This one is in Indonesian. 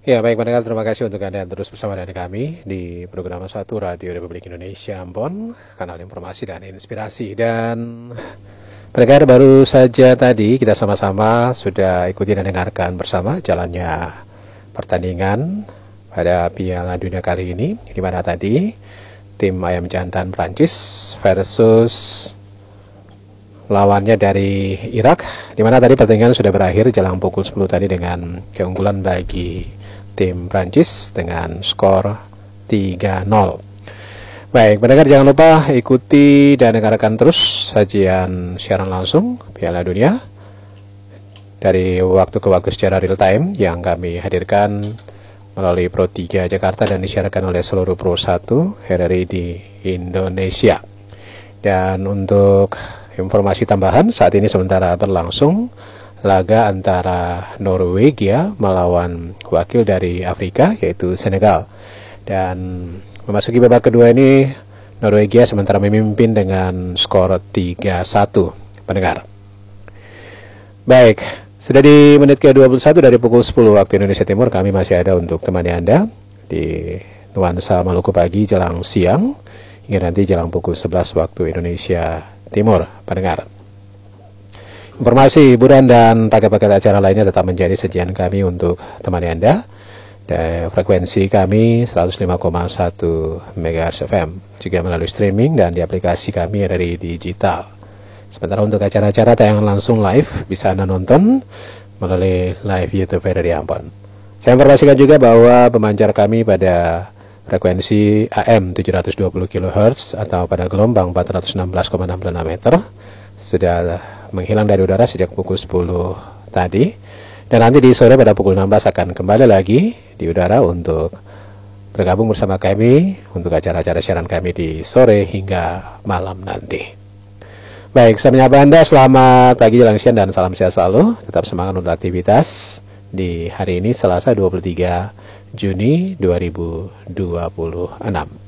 Ya, baik pendengar, terima kasih untuk Anda yang terus bersama dengan kami di program Satu Radio Republik Indonesia Ambon, kanal informasi dan inspirasi. Dan pendengar, baru saja tadi kita sama-sama sudah ikuti dan dengarkan bersama jalannya pertandingan pada Piala Dunia kali ini, di mana tadi tim Ayam Jantan Prancis versus lawannya dari Irak, di mana tadi pertandingan sudah berakhir jelang pukul 10 tadi dengan keunggulan bagi tim Prancis dengan skor 3-0. Baik, pendengar, jangan lupa ikuti dan dengarkan terus sajian siaran langsung Piala Dunia dari waktu ke waktu secara real time yang kami hadirkan melalui Pro 3 Jakarta dan disiarkan oleh seluruh Pro 1 RRI di Indonesia. Dan untuk informasi tambahan, saat ini sementara berlangsung laga antara Norwegia melawan wakil dari Afrika yaitu Senegal. Dan memasuki babak kedua ini Norwegia sementara memimpin dengan skor 3-1, pendengar. Baik, sudah di menit ke-21 dari pukul 10 waktu Indonesia Timur, kami masih ada untuk temani Anda di nuansa Maluku pagi jelang siang hingga nanti jelang pukul 11 waktu Indonesia Timur, pendengar. Informasi, hiburan, dan paket-paket acara lainnya tetap menjadi sajian kami untuk temani Anda. Dan frekuensi kami 105,1 MHz FM, juga melalui streaming dan di aplikasi kami dari digital. Sementara untuk acara-acara tayangan langsung live, bisa Anda nonton melalui live YouTube dari Ambon. Saya informasikan juga bahwa pemancar kami pada frekuensi AM 720 kHz atau pada gelombang 416,66 meter sudah menghilang dari udara sejak pukul 10 tadi, dan nanti di sore pada pukul 16 akan kembali lagi di udara untuk bergabung bersama kami untuk acara-acara siaran kami di sore hingga malam nanti. Baik, saya menyapa Anda, selamat pagi, jelang siang, dan salam sehat selalu. Tetap semangat untuk aktivitas di hari ini Selasa 23 Juni 2026.